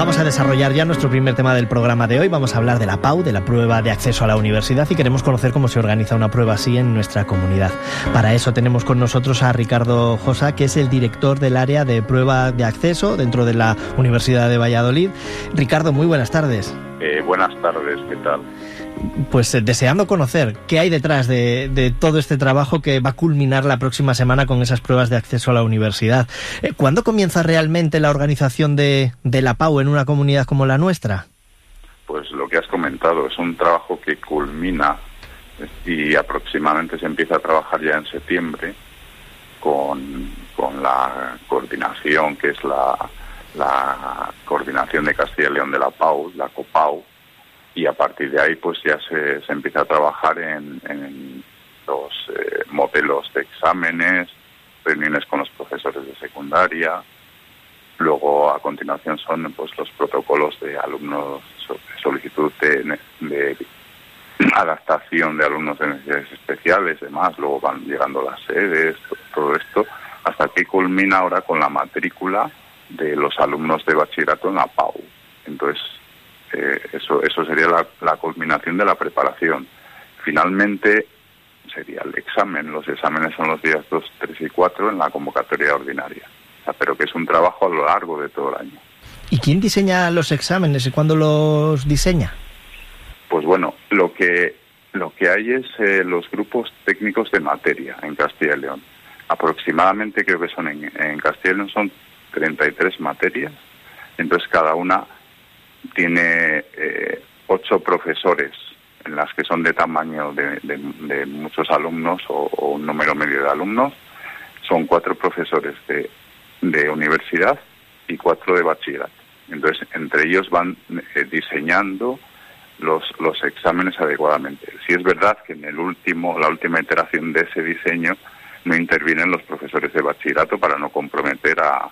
Vamos a desarrollar ya nuestro primer tema del programa de hoy. Vamos a hablar de la PAU, de la prueba de acceso a la universidad, y queremos conocer cómo se organiza una prueba así en nuestra comunidad. Para eso tenemos con nosotros a Ricardo Josa, que es el director del área de prueba de acceso dentro de la Universidad de Valladolid. Ricardo, muy buenas tardes. Buenas tardes, ¿qué tal? Pues deseando conocer qué hay detrás de todo este trabajo que va a culminar la próxima semana con esas pruebas de acceso a la universidad. ¿Cuándo comienza realmente la organización de la PAU en una comunidad como la nuestra? Pues lo que has comentado, es un trabajo que culmina y aproximadamente se empieza a trabajar ya en septiembre con la coordinación, que es la coordinación de Castilla y León de la PAU, la COPAU, y a partir de ahí pues ya se empieza a trabajar en los modelos de exámenes, reuniones con los profesores de secundaria. Luego a continuación son pues los protocolos de alumnos, solicitud de adaptación de alumnos de necesidades especiales, demás. Luego van llegando las sedes, todo esto, hasta que culmina ahora con la matrícula de los alumnos de bachillerato en la PAU. Entonces eso sería la culminación de la preparación. Finalmente sería el examen. Los exámenes son los días 2, 3 y 4 en la convocatoria ordinaria. O sea, pero que es un trabajo a lo largo de todo el año. ¿Y quién diseña los exámenes y cuándo los diseña? Pues bueno, lo que hay es los grupos técnicos de materia en Castilla y León. Aproximadamente creo que son en Castilla y León son 33 materias. Entonces cada una tiene 8 profesores, en las que son de tamaño de muchos alumnos o un número medio de alumnos. Son 4 profesores de universidad y 4 de bachillerato. Entonces, entre ellos van diseñando los exámenes adecuadamente. Sí es verdad que en la última iteración de ese diseño no intervienen los profesores de bachillerato para no comprometer a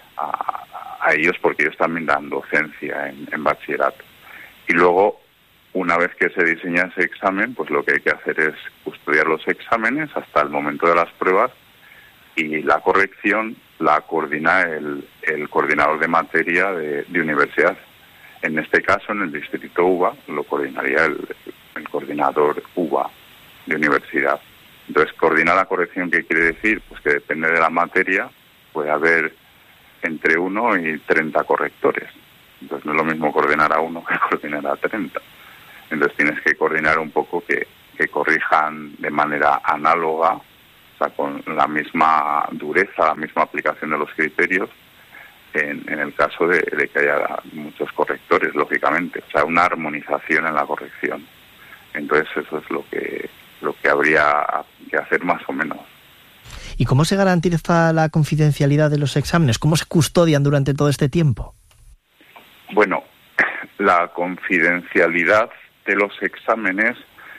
ellos, porque ellos también dan docencia en bachillerato. Y luego, una vez que se diseña ese examen, pues lo que hay que hacer es custodiar los exámenes hasta el momento de las pruebas, y la corrección la coordina el coordinador de materia de universidad. En este caso, en el distrito UVA, lo coordinaría el coordinador UVA de universidad. Entonces, coordina la corrección. ¿Qué quiere decir? Pues que depende de la materia, puede haber entre 1 y 30 correctores. Entonces, no es lo mismo coordinar a 1 que coordinar a 30. Entonces, tienes que coordinar un poco que corrijan de manera análoga, o sea, con la misma dureza, la misma aplicación de los criterios, en el caso de que haya muchos correctores, lógicamente. O sea, una armonización en la corrección. Entonces, eso es lo que habría que hacer más o menos. ¿Y cómo se garantiza la confidencialidad de los exámenes? ¿Cómo se custodian durante todo este tiempo? Bueno, la confidencialidad de los exámenes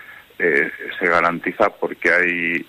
se garantiza porque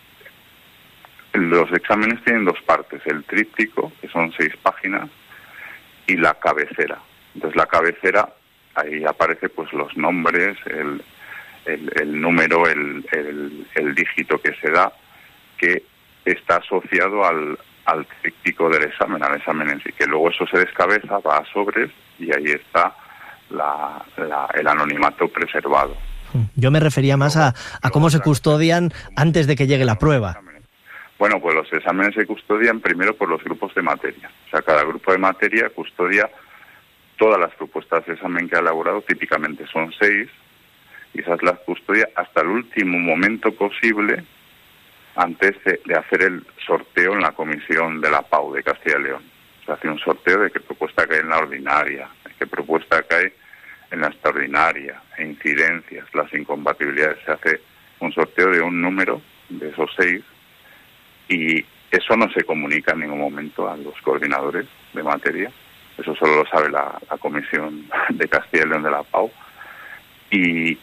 los exámenes tienen 2 partes: el tríptico, que son 6 páginas, y la cabecera. Entonces, la cabecera, ahí aparece pues los nombres, el número, el dígito que se da, que está asociado al tríptico del examen, al examen en sí, que luego eso se descabeza, va a sobres, y ahí está el anonimato preservado. Yo me refería más a cómo se custodian antes de que llegue la prueba. Bueno, pues los exámenes se custodian primero por los grupos de materia. O sea, cada grupo de materia custodia todas las propuestas de examen que ha elaborado, típicamente son 6, y esas las custodia hasta el último momento posible antes de hacer el sorteo en la comisión de la PAU de Castilla y León. Se hace un sorteo de qué propuesta cae en la ordinaria, de qué propuesta cae en la extraordinaria, e incidencias, las incompatibilidades. Se hace un sorteo de un número de esos 6, y eso no se comunica en ningún momento a los coordinadores de materia. Eso solo lo sabe la comisión de Castilla y León de la PAU. Y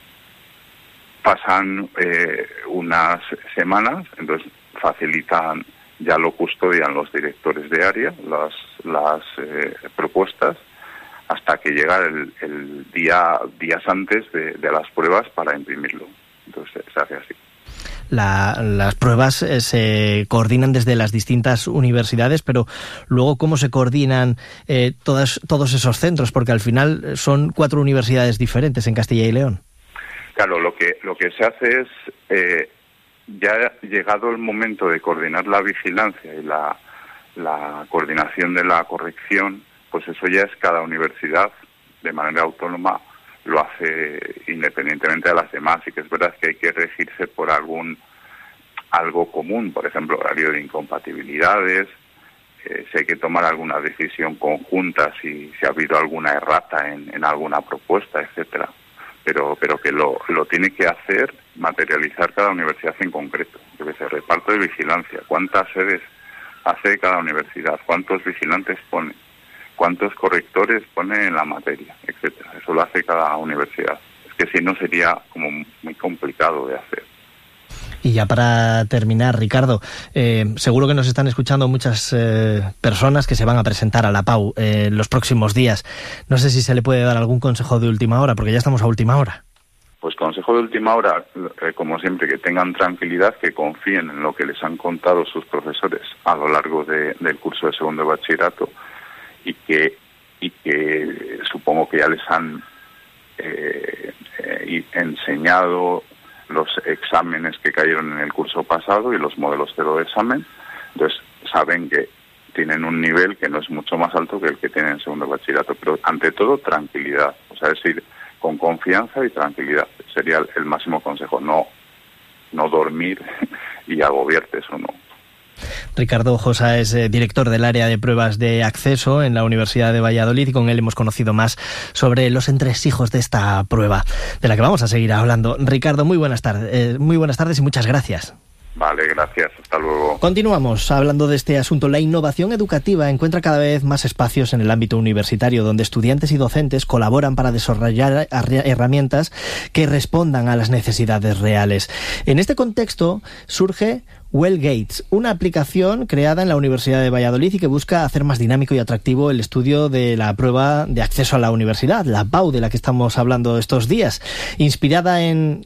pasan unas semanas, entonces facilitan, ya lo custodian los directores de área, las propuestas, hasta que llega el días antes de las pruebas para imprimirlo. Entonces se hace así. las pruebas se coordinan desde las distintas universidades, pero luego ¿cómo se coordinan todos esos centros? Porque al final son 4 universidades diferentes en Castilla y León. Claro, lo que se hace es, ya llegado el momento de coordinar la vigilancia y la coordinación de la corrección, pues eso ya es cada universidad de manera autónoma lo hace independientemente de las demás. Y que es verdad que hay que regirse por algo común, por ejemplo, horario de incompatibilidades, si hay que tomar alguna decisión conjunta, si ha habido alguna errata en alguna propuesta, etcétera. Pero que lo tiene que hacer, materializar cada universidad en concreto. Debe ser reparto de vigilancia, cuántas sedes hace cada universidad, cuántos vigilantes pone, cuántos correctores pone en la materia, etcétera. Eso lo hace cada universidad. Es que si no sería como muy complicado de hacer. Y ya para terminar, Ricardo, seguro que nos están escuchando muchas personas que se van a presentar a la PAU los próximos días. No sé si se le puede dar algún consejo de última hora, porque ya estamos a última hora. Pues consejo de última hora, como siempre, que tengan tranquilidad, que confíen en lo que les han contado sus profesores a lo largo del curso de segundo de bachillerato y que supongo que ya les han enseñado los exámenes que cayeron en el curso pasado y los modelos cero de examen. Entonces saben que tienen un nivel que no es mucho más alto que el que tienen en segundo de bachillerato, pero ante todo tranquilidad, o sea, es decir, con confianza y tranquilidad sería el máximo consejo, no dormir y agobiarte, eso no. Ricardo Josa es director del área de pruebas de acceso en la Universidad de Valladolid y con él hemos conocido más sobre los entresijos de esta prueba, de la que vamos a seguir hablando. Ricardo, muy buenas tardes y muchas gracias. Vale, gracias. Hasta luego. Continuamos hablando de este asunto. La innovación educativa encuentra cada vez más espacios en el ámbito universitario, donde estudiantes y docentes colaboran para desarrollar herramientas que respondan a las necesidades reales. En este contexto surge WellGates, una aplicación creada en la Universidad de Valladolid y que busca hacer más dinámico y atractivo el estudio de la prueba de acceso a la universidad, la PAU, de la que estamos hablando estos días. Inspirada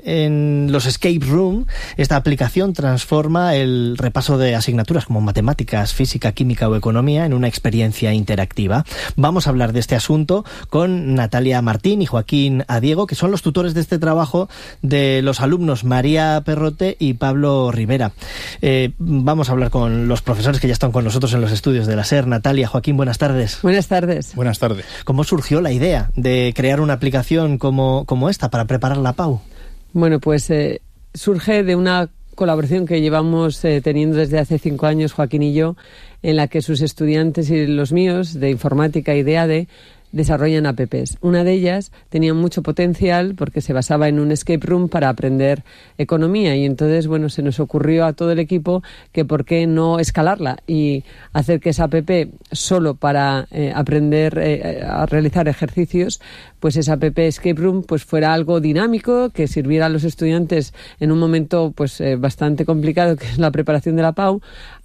en los escape room, esta aplicación transforma el repaso de asignaturas como matemáticas, física, química o economía en una experiencia interactiva. Vamos a hablar de este asunto con Natalia Martín y Joaquín Adiego, que son los tutores de este trabajo de los alumnos María Perrote y Pablo Rivera. Vamos a hablar con los profesores que ya están con nosotros en los estudios de la SER. Natalia, Joaquín, buenas tardes. Buenas tardes. Buenas tardes. ¿Cómo surgió la idea de crear una aplicación como esta para preparar la PAU? Bueno, pues surge de una colaboración que llevamos teniendo desde hace 5 años, Joaquín y yo, en la que sus estudiantes y los míos de informática y de ADE desarrollan apps. Una de ellas tenía mucho potencial porque se basaba en un escape room para aprender economía y entonces, bueno, se nos ocurrió a todo el equipo que por qué no escalarla y hacer que esa app solo para aprender a realizar ejercicios, pues esa app escape room pues fuera algo dinámico que sirviera a los estudiantes en un momento pues bastante complicado que es la preparación de la PAU,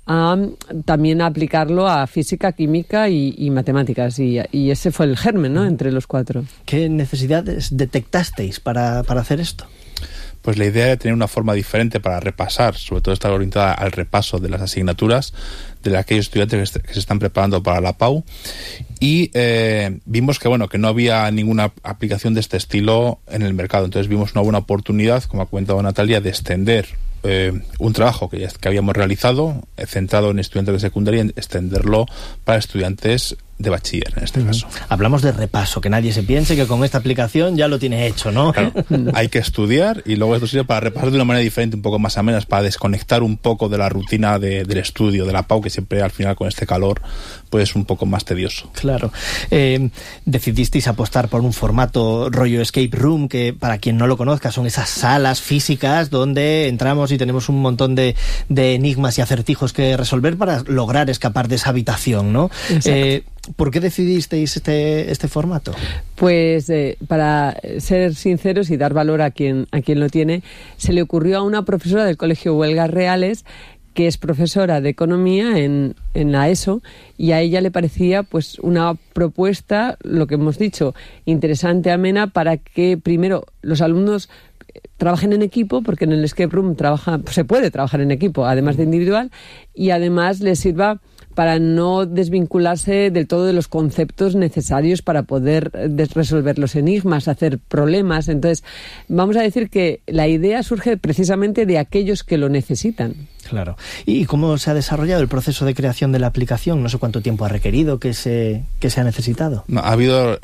también a aplicarlo a física, química y matemáticas y ese fue el germen, ¿no?, entre los 4. ¿Qué necesidades detectasteis para hacer esto? Pues la idea era tener una forma diferente para repasar, sobre todo estar orientada al repaso de las asignaturas de aquellos estudiantes que se están preparando para la PAU y vimos que no había ninguna aplicación de este estilo en el mercado. Entonces vimos una buena oportunidad, como ha comentado Natalia, de extender un trabajo que habíamos realizado, centrado en estudiantes de secundaria, y extenderlo para estudiantes de bachiller, en este caso. Hablamos de repaso, que nadie se piense que con esta aplicación ya lo tiene hecho, ¿no? Claro, hay que estudiar y luego esto sirve para repasar de una manera diferente, un poco más amena, para desconectar un poco de la rutina del estudio, de la PAU, que siempre al final con este calor pues es un poco más tedioso. Claro. Decidisteis apostar por un formato rollo escape room, que para quien no lo conozca son esas salas físicas donde entramos y tenemos un montón de enigmas y acertijos que resolver para lograr escapar de esa habitación, ¿no? ¿Por qué decidisteis este formato? Pues para ser sinceros y dar valor a quien lo tiene, se le ocurrió a una profesora del Colegio Huelgas Reales, que es profesora de economía en la ESO, y a ella le parecía pues una propuesta, lo que hemos dicho, interesante, amena, para que primero los alumnos trabajen en equipo, porque en el escape room se puede trabajar en equipo, además de individual, y además les sirva para no desvincularse del todo de los conceptos necesarios para poder resolver los enigmas, hacer problemas. Entonces, vamos a decir que la idea surge precisamente de aquellos que lo necesitan. Claro. ¿Y cómo se ha desarrollado el proceso de creación de la aplicación? No sé cuánto tiempo ha requerido, qué se ha necesitado. No, ha habido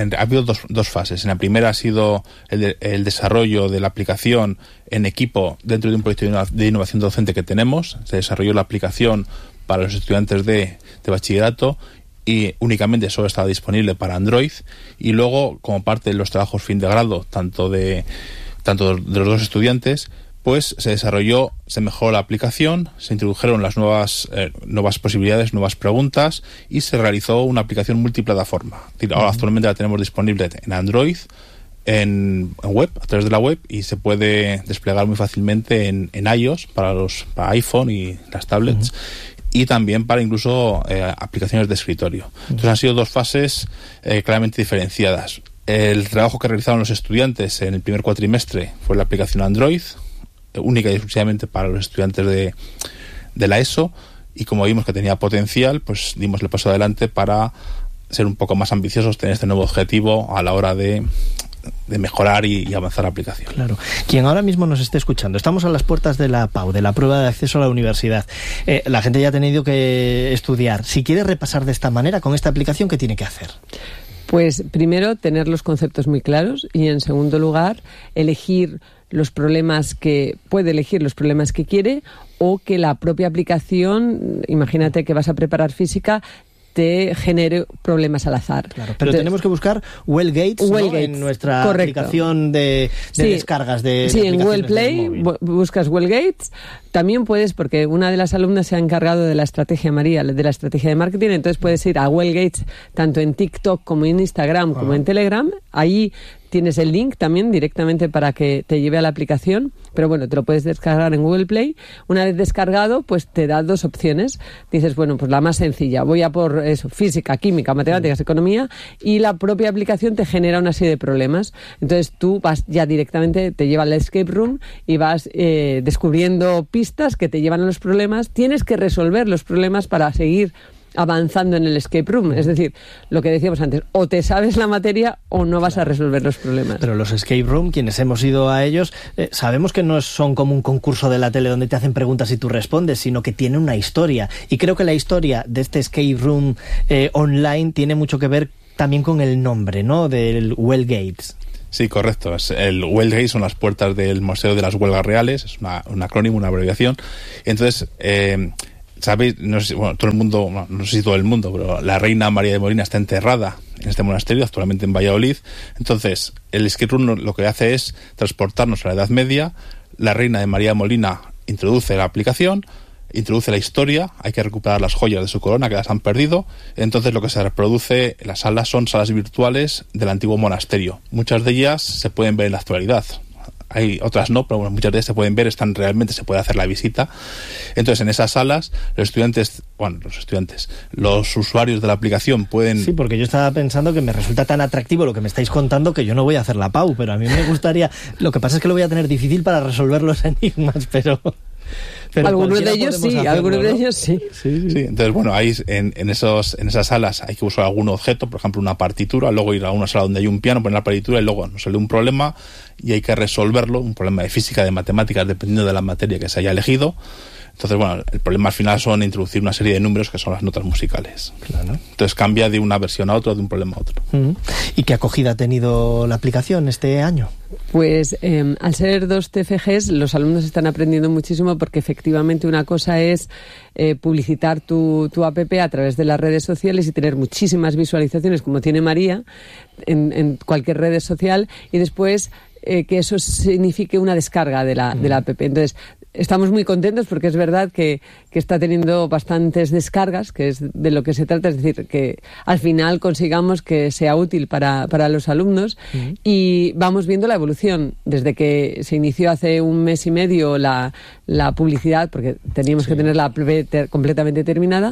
dos fases. En la primera ha sido el desarrollo de la aplicación en equipo dentro de un proyecto de innovación docente que tenemos. Se desarrolló la aplicación para los estudiantes de bachillerato y únicamente solo estaba disponible para Android, y luego, como parte de los trabajos fin de grado, tanto de los dos estudiantes, pues se mejoró la aplicación, se introdujeron las nuevas posibilidades, nuevas preguntas, y se realizó una aplicación multiplataforma. Ahora actualmente la tenemos disponible en Android, en web, a través de la web, y se puede desplegar muy fácilmente en iOS para iPhone y las tablets, y también para incluso aplicaciones de escritorio. Entonces han sido dos fases claramente diferenciadas. El trabajo que realizaron los estudiantes en el primer cuatrimestre fue la aplicación Android, única y exclusivamente para los estudiantes de la ESO, y como vimos que tenía potencial, pues dimos el paso adelante para ser un poco más ambiciosos, tener este nuevo objetivo a la hora de mejorar y avanzar la aplicación. Claro. Quien ahora mismo nos esté escuchando, estamos a las puertas de la PAU, de la prueba de acceso a la universidad. La gente ya ha tenido que estudiar. Si quiere repasar de esta manera, con esta aplicación, ¿qué tiene que hacer? Pues primero, tener los conceptos muy claros, y en segundo lugar, elegir los problemas que quiere, o que la propia aplicación, imagínate que vas a preparar física, te genere problemas al azar. Claro, pero entonces, tenemos que buscar Wellgates, ¿no? En nuestra aplicación de descargas de sí, en Google Play buscas Wellgates. También puedes, porque una de las alumnas se ha encargado de la estrategia, María, de la estrategia de marketing, entonces puedes ir a Wellgates tanto en TikTok como en Instagram como en Telegram. Ahí tienes el link también directamente para que te lleve a la aplicación, pero bueno, te lo puedes descargar en Google Play. Una vez descargado, pues te da dos opciones. Dices, bueno, pues la más sencilla, voy a por eso, física, química, matemáticas, economía, y la propia aplicación te genera una serie de problemas. Entonces tú vas ya directamente, te lleva al escape room y vas descubriendo pistas que te llevan a los problemas. Tienes que resolver los problemas para seguir avanzando en el escape room. Es decir, lo que decíamos antes, o te sabes la materia o no vas a resolver los problemas. Pero los escape room, quienes hemos ido a ellos, sabemos que no son como un concurso de la tele donde te hacen preguntas y tú respondes, sino que tiene una historia. Y creo que la historia de este escape room online tiene mucho que ver también con el nombre, ¿no?, del Wellgates. Sí, correcto. El Wellgate son las puertas del Museo de las Huelgas Reales, es un acrónimo, una abreviación. Entonces, ¿sabéis? No sé, bueno, todo el mundo, no sé si todo el mundo, pero la reina María de Molina está enterrada en este monasterio, actualmente en Valladolid. Entonces, el escape room lo que hace es transportarnos a la Edad Media. La reina de María de Molina introduce la aplicación, introduce la historia, hay que recuperar las joyas de su corona que las han perdido. Entonces lo que se reproduce en las salas son salas virtuales del antiguo monasterio. Muchas de ellas se pueden ver en la actualidad. Hay otras no, pero bueno, muchas de ellas se pueden ver, se puede hacer la visita. Entonces, en esas salas, los usuarios de la aplicación pueden... Sí, porque yo estaba pensando que me resulta tan atractivo lo que me estáis contando que yo no voy a hacer la PAU, pero a mí me gustaría... Lo que pasa es que lo voy a tener difícil para resolver los enigmas, pero algunos de ellos sí, hacerlo, algunos, ¿no?, de ellos sí. Sí. Entonces, bueno, ahí en esas salas hay que usar algún objeto, por ejemplo, una partitura, luego ir a una sala donde hay un piano, poner la partitura y luego nos sale un problema y hay que resolverlo, un problema de física, de matemáticas, dependiendo de la materia que se haya elegido. Entonces, bueno, el problema al final son introducir una serie de números que son las notas musicales. Claro. Entonces cambia de una versión a otra, de un problema a otro. ¿Y qué acogida ha tenido la aplicación este año? Pues al ser 2 TFGs, los alumnos están aprendiendo muchísimo, porque efectivamente una cosa es publicitar tu app a través de las redes sociales y tener muchísimas visualizaciones, como tiene María, en cualquier red social, y después que eso signifique una descarga de la app. Entonces, estamos muy contentos porque es verdad que está teniendo bastantes descargas, que es de lo que se trata, es decir, que al final consigamos que sea útil para los alumnos. Y vamos viendo la evolución desde que se inició hace un mes y medio la publicidad, porque teníamos que tener la app completamente terminada.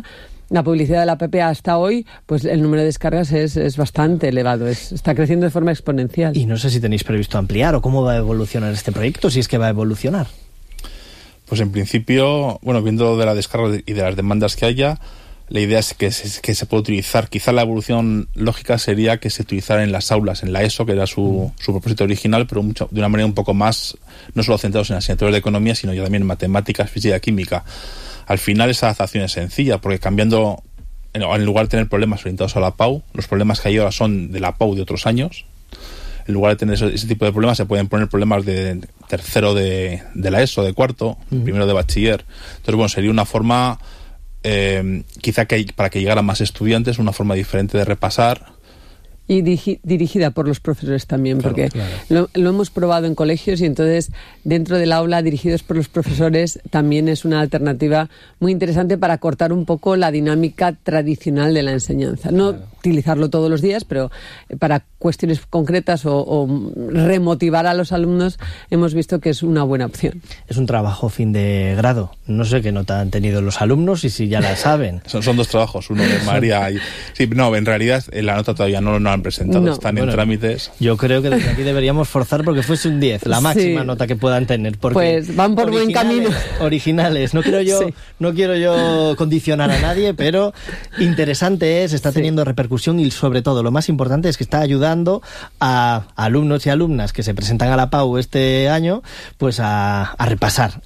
la publicidad de la app hasta hoy, pues el número de descargas es bastante elevado, está creciendo de forma exponencial. Y no sé si tenéis previsto ampliar o cómo va a evolucionar este proyecto, si es que va a evolucionar. Pues en principio, bueno, viendo de la descarga y de las demandas que haya, la idea es que se puede utilizar. Quizá la evolución lógica sería que se utilizara en las aulas, en la ESO, que era su propósito original, pero de una manera un poco más, no solo centrados en asignaturas de economía, sino ya también en matemáticas, física, química. Al final esa adaptación es sencilla, porque cambiando, en lugar de tener problemas orientados a la PAU, los problemas que hay ahora son de la PAU de otros años. En lugar de tener ese tipo de problemas, se pueden poner problemas de tercero de la ESO, de cuarto, primero de bachiller. Entonces, bueno, sería una forma, quizá para que llegaran más estudiantes, una forma diferente de repasar. Y dirigida por los profesores también, claro, porque claro. Lo hemos probado en colegios y entonces dentro del aula, dirigidos por los profesores, también es una alternativa muy interesante para cortar un poco la dinámica tradicional de la enseñanza. No utilizarlo todos los días, pero para cuestiones concretas o remotivar a los alumnos hemos visto que es una buena opción. Es un trabajo fin de grado. No sé qué nota han tenido los alumnos y si ya la saben. Son dos trabajos, uno de María y... Sí, no, en realidad la nota todavía no han presentado, están en trámites. Yo creo que desde aquí deberíamos forzar porque fuese un 10, la máxima nota que puedan tener. Porque pues van por buen camino. Originales. No quiero yo condicionar a nadie, pero interesante está teniendo repercusión y sobre todo lo más importante es que está ayudando a alumnos y alumnas que se presentan a la PAU este año pues a repasar,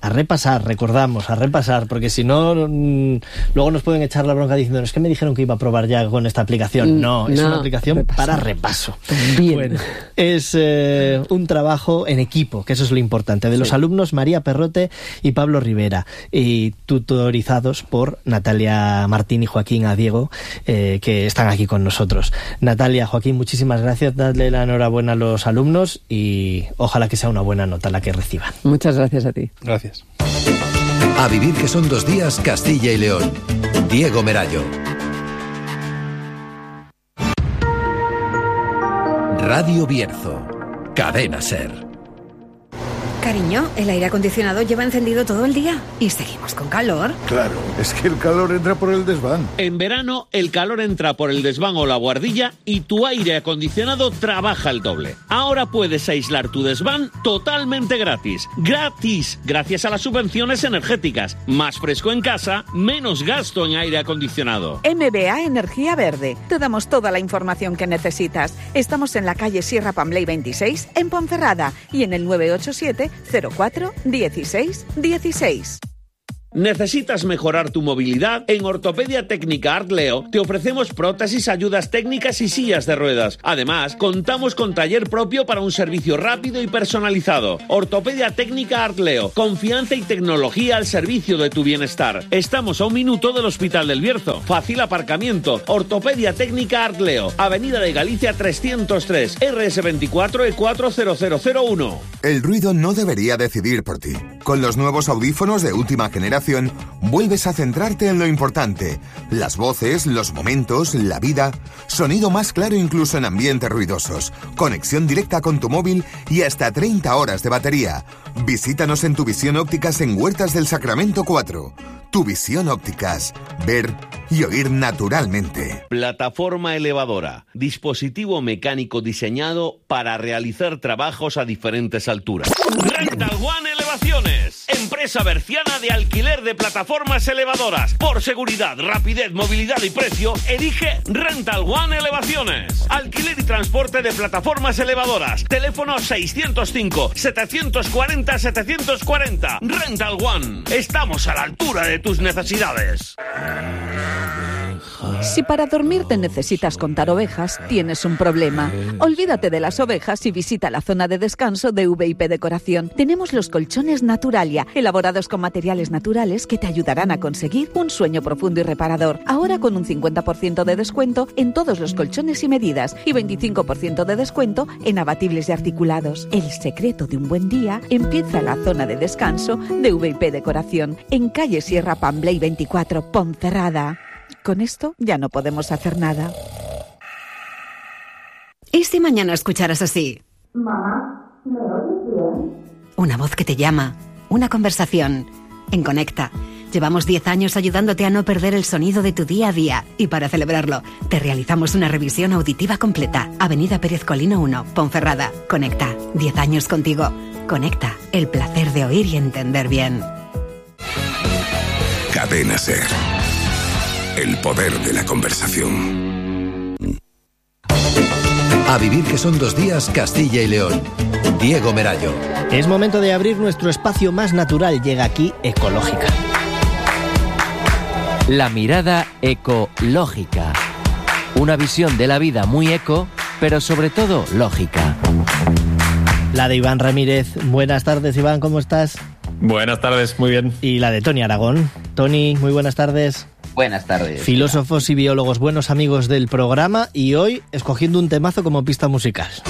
porque si no luego nos pueden echar la bronca diciendo es que me dijeron que iba a probar ya con esta aplicación. No, es una aplicación para repaso. Bien. Bueno, es un trabajo en equipo, que eso es lo importante, de los alumnos María Perrote y Pablo Rivera, y tutorizados por Natalia Martín y Joaquín Adiego, que están aquí con nosotros. Natalia, Joaquín, muchísimas gracias, dadle la enhorabuena a los alumnos y ojalá que sea una buena nota la que reciban. Muchas gracias a ti. Gracias. A vivir que son 2 días, Castilla y León. Diego Merallo. Radio Bierzo, Cadena Ser. Cariño, el aire acondicionado lleva encendido todo el día y seguimos con calor. Claro, es que el calor entra por el desván. En verano, el calor entra por el desván o la buhardilla y tu aire acondicionado trabaja el doble. Ahora puedes aislar tu desván totalmente gratis. ¡Gratis! Gracias a las subvenciones energéticas. Más fresco en casa, menos gasto en aire acondicionado. MBA Energía Verde. Te damos toda la información que necesitas. Estamos en la calle Sierra Pambley 26, en Ponferrada, y en el 987 04 16 16. ¿Necesitas mejorar tu movilidad? En Ortopedia Técnica Art Leo te ofrecemos prótesis, ayudas técnicas y sillas de ruedas. Además, contamos con taller propio para un servicio rápido y personalizado. Ortopedia Técnica Art Leo, confianza y tecnología al servicio de tu bienestar. Estamos a 1 minuto del Hospital del Bierzo. Fácil aparcamiento. Ortopedia Técnica Art Leo, Avenida de Galicia 303, RS24 E40001. El ruido no debería decidir por ti. Con los nuevos audífonos de última generación, vuelves a centrarte en lo importante: las voces, los momentos, la vida. Sonido más claro incluso en ambientes ruidosos. Conexión directa con tu móvil y hasta 30 horas de batería. Visítanos en Tu Visión Ópticas en Huertas del Sacramento 4. Tu Visión Ópticas. Ver y oír naturalmente. Plataforma elevadora. Dispositivo mecánico diseñado para realizar trabajos a diferentes alturas. Rental One Elevaciones. Empresa berciana de alquiler de plataformas elevadoras. Por seguridad, rapidez, movilidad y precio, elige Rental One Elevaciones. Alquiler y transporte de plataformas elevadoras. Teléfono 605-740-740. Rental One. Estamos a la altura de tus necesidades. Si para dormirte necesitas contar ovejas, tienes un problema. Olvídate de las ovejas y visita la zona de descanso de VIP Decoración. Tenemos los colchones Naturalia, elaborados con materiales naturales que te ayudarán a conseguir un sueño profundo y reparador. Ahora con un 50% de descuento en todos los colchones y medidas y 25% de descuento en abatibles y articulados. El secreto de un buen día empieza en la zona de descanso de VIP Decoración, en calle Sierra Pambley 24, Ponferrada. Con esto ya no podemos hacer nada. ¿Y si mañana escucharas así? Mamá, ¿me oyes bien? Una voz que te llama, una conversación. En Conecta Llevamos 10 años ayudándote a no perder el sonido de tu día a día. Y para celebrarlo, te realizamos una revisión auditiva completa. Avenida Pérez Colino 1, Ponferrada. Conecta. 10 años contigo. Conecta. El placer de oír y entender bien. Cadena SER. El poder de la conversación. A vivir que son 2 días, Castilla y León. Diego Merallo. Es momento de abrir nuestro espacio más natural. Llega aquí Ecológica. La mirada ecológica. Una visión de la vida muy eco, pero sobre todo lógica. La de Iván Ramírez. Buenas tardes, Iván, ¿cómo estás? Buenas tardes, muy bien. Y la de Tony Aragón. Tony, muy buenas tardes. Buenas tardes. Filósofos y biólogos, buenos amigos del programa, y hoy escogiendo un temazo como pista musical.